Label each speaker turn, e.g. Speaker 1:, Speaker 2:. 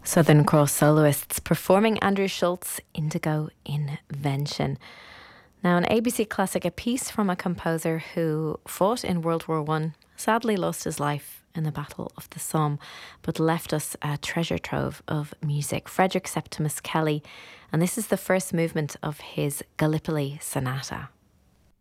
Speaker 1: Southern Cross soloists performing Andrew Schult's Indigo Invention. Now, an ABC classic, a piece from a composer who fought in World War One, sadly lost his life in the Battle of the Somme, but left us a treasure trove of music. Frederick Septimus Kelly, and this is the first movement of his Gallipoli Sonata.